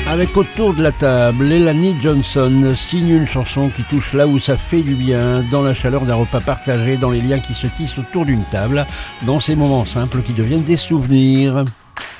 Avec autour de la table, Elanie Johnson signe une chanson qui touche là où ça fait du bien, dans la chaleur d'un repas partagé, dans les liens qui se tissent autour d'une table, dans ces moments simples qui deviennent des souvenirs.